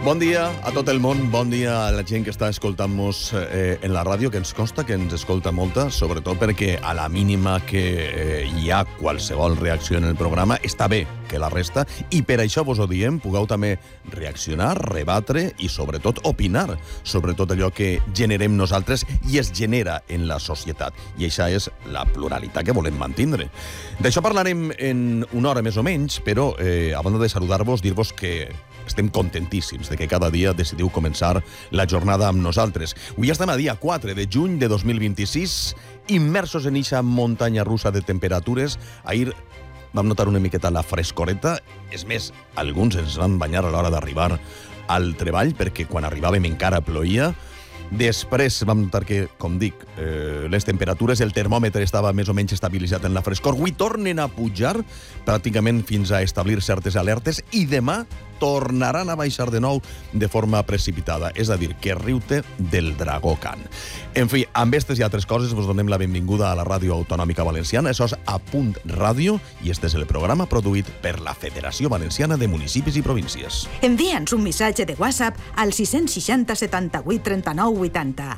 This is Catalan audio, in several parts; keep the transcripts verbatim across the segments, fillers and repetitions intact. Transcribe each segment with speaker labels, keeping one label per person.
Speaker 1: Bon dia a tot el món, bon dia a la gent que està escoltant-nos eh, en la ràdio, que ens consta que ens escolta molta, sobretot perquè a la mínima que eh, hi ha qualsevol reacció en el programa, està bé que la resta, i per això vos ho diem, pugueu també reaccionar, rebatre i sobretot opinar sobre tot allò que generem nosaltres i es genera en la societat. I això és la pluralitat que volem mantindre. D'això parlarem en una hora més o menys, però eh, a banda de saludar-vos, dir-vos que estem contentíssims de que cada dia decidiu començar la jornada amb nosaltres. Avui estem a dia quatre de juny de dos mil vint-i-sis, immersos en eixa muntanya russa de temperatures. Ahir vam notar una miqueta la frescoreta. És més, alguns ens van banyar a l'hora d'arribar al treball, perquè quan arribàvem encara ploïa. Després vam notar que, com dic, eh, les temperatures, el termòmetre estava més o menys estabilitzat en la frescor. Avui tornen a pujar pràcticament fins a establir certes alertes i demà tornaran a baixar de nou de forma precipitada. És a dir, que riu-te del dragó can. En fi, amb aquestes i altres coses vos donem la benvinguda a la Ràdio Autonòmica Valenciana. Això és A Punt Ràdio i este és el programa produït per la Federació Valenciana de Municipis i Províncies.
Speaker 2: Envia'ns un missatge de WhatsApp al sis sis zero setanta-vuit trenta-nou vuitanta.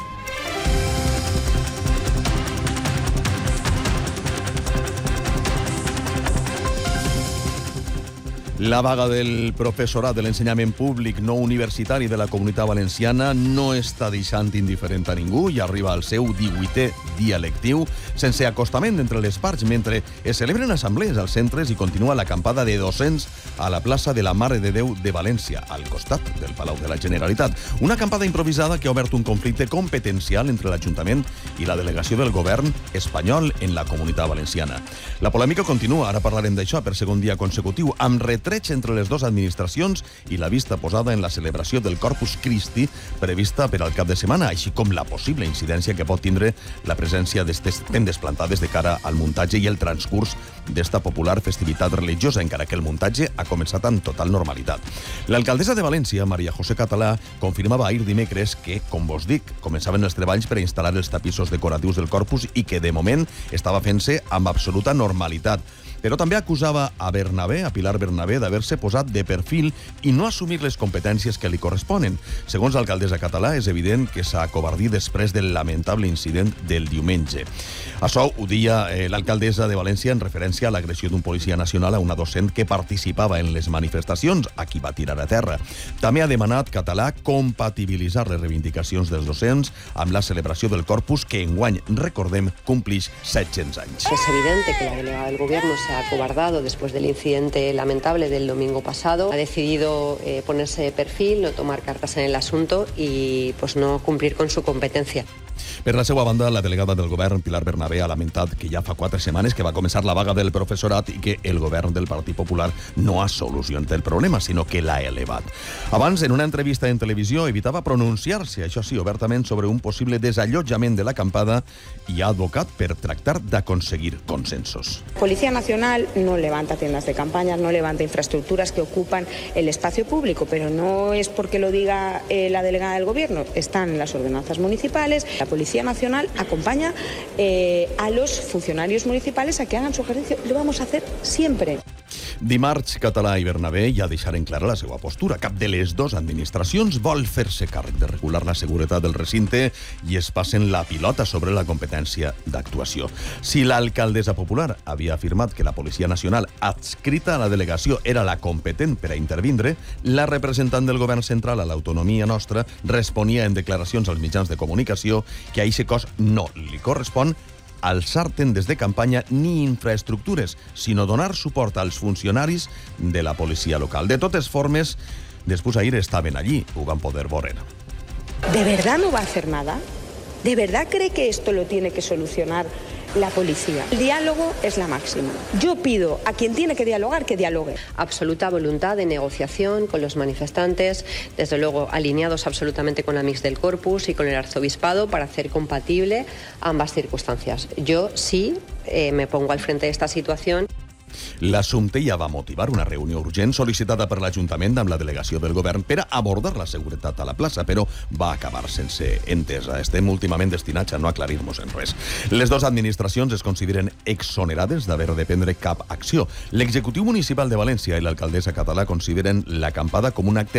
Speaker 1: La vaga del professorat de l'ensenyament públic no universitari de la Comunitat Valenciana no està deixant indiferent a ningú i arriba al seu divuitè dia lectiu sense acostament entre les parts, mentre es celebren assemblees als centres i continua l'acampada de docents a la plaça de la Mare de Déu de València, al costat del Palau de la Generalitat. Una acampada improvisada que ha obert un conflicte competencial entre l'Ajuntament i la delegació del govern espanyol en la Comunitat Valenciana. La polèmica continua, ara parlarem d'això per segon dia consecutiu, amb retret entre les dues administracions i la vista posada en la celebració del Corpus Christi prevista per al cap de setmana, així com la possible incidència que pot tindre la presència d'estes tendes plantades de cara al muntatge i el transcurs d'esta popular festivitat religiosa, encara que el muntatge ha començat amb total normalitat. L'alcaldessa de València, Maria José Català, confirmava ahir dimecres que, com vos dic, començaven els treballs per instal·lar els tapissos decoratius del Corpus i que, de moment, estava fent-se amb absoluta normalitat. Però també acusava a Bernabé, a Pilar Bernabé, d'haver-se posat de perfil i no assumir les competències que li corresponen. Segons l'alcaldessa Català, és evident que s'ha acovardit després del lamentable incident del diumenge. Això ho deia eh, l'alcaldessa de València en referència a l'agressió d'un policia nacional a una docent que participava en les manifestacions, a qui va tirar a terra. També ha demanat Català compatibilitzar les reivindicacions dels docents amb la celebració del Corpus, que enguany, recordem, complix set-cents anys.
Speaker 3: Es evidente que la delegada del gobierno se ha acobardado después del incidente lamentable del domingo pasado. Ha decidido eh, ponerse de perfil, no tomar cartas en el asunto y pues no cumplir con su competencia.
Speaker 1: Per la seva banda, la delegada del govern, Pilar Bernabé, ha lamentat que ja fa quatre setmanes que va començar la vaga del professorat i que el govern del Partit Popular no ha solucionat el problema, sinó que l'ha elevat. Abans, en una entrevista en televisió, evitava pronunciar-se, això sí, obertament, sobre un possible desallotjament de l'acampada i ha advocat per tractar d'aconseguir consensos.
Speaker 4: Policía Nacional no levanta tiendas de campaña, no levanta infraestructuras que ocupan el espacio público, pero no es porque lo diga eh, la delegada del gobierno, están en las ordenanzas municipales. La Policía Nacional acompaña eh, a los funcionarios municipales a que hagan su ejercicio. Lo vamos a hacer siempre.
Speaker 1: Dimarts, Català i Bernabé ja deixaren clara la seva postura. Cap de les dues administracions vol fer-se càrrec de regular la seguretat del recinte i es passen la pilota sobre la competència d'actuació. Si l'alcaldessa popular havia afirmat que la Policia Nacional adscrita a la delegació era la competent per a intervindre, la representant del govern central a l'autonomia nostra responia en declaracions als mitjans de comunicació que a aquest cos no li correspon alçar tendes de campanya ni infraestructures, sinó donar suport als funcionaris de la policia local. De totes formes, després ahir estaven allí, ho van poder veure.
Speaker 4: ¿De verdad no va a hacer nada? ¿De verdad cree que esto lo tiene que solucionar la policía? El diálogo es la máxima. Yo pido a quien tiene que dialogar que dialogue.
Speaker 3: Absoluta voluntad de negociación con los manifestantes, desde luego alineados absolutamente con la mix del Corpus y con el arzobispado para hacer compatible ambas circunstancias. Yo sí eh, me pongo al frente de esta situación.
Speaker 1: L'assumpte ja va motivar una reunió urgent sol·licitada per l'Ajuntament amb la delegació del govern per a abordar la seguretat a la plaça, però va acabar sense entesa. Estem últimament destinats a no aclarir-nos en res. Les dues administracions es consideren exonerades d'haver de prendre cap acció. L'executiu municipal de València i l'alcaldessa Català consideren l'acampada com un acte